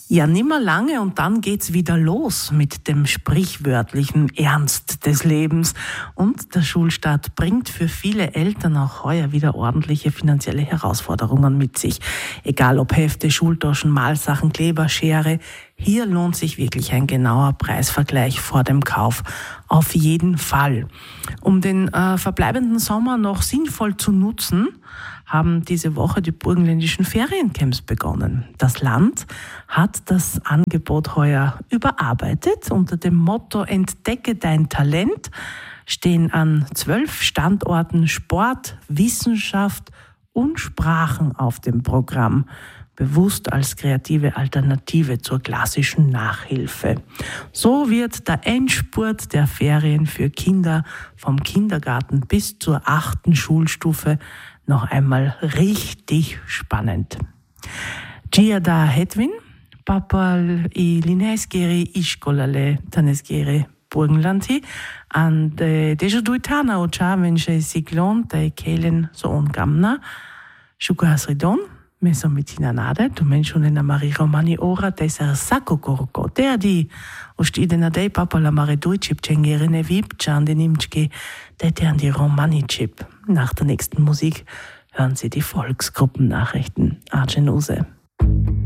Ja, nimmer lange und dann geht's wieder los mit dem sprichwörtlichen Ernst des Lebens. Und der Schulstart bringt für viele Eltern auch heuer wieder ordentliche finanzielle Herausforderungen mit sich. Egal ob Hefte, Schultaschen, Malsachen, Kleber, Schere. Hier lohnt sich wirklich ein genauer Preisvergleich vor dem Kauf. Auf jeden Fall. Um den verbleibenden Sommer noch sinnvoll zu nutzen, haben diese Woche die burgenländischen Feriencamps begonnen. Das Land hat das Angebot heuer überarbeitet. Unter dem Motto Entdecke dein Talent stehen an 12 Standorten Sport, Wissenschaft und Sprachen auf dem Programm, bewusst als kreative Alternative zur klassischen Nachhilfe. So wird der Endspurt der Ferien für Kinder vom Kindergarten bis zur 8. Schulstufe noch einmal richtig spannend. Gia da Hedwin, papal I lineskeri iskolale taneskeri Burgenlanti, and deja duitana o chavenche siglon te kelen so ongamna, shukasridon, mesomitina nade, tu menshune na mari romani ora teser sako koroko, der di ostidena dei papala mare duichip chengerine vip chande nimchke, der die Romani-Chip. Nach der nächsten Musik hören Sie die Volksgruppennachrichten. Arjen Use.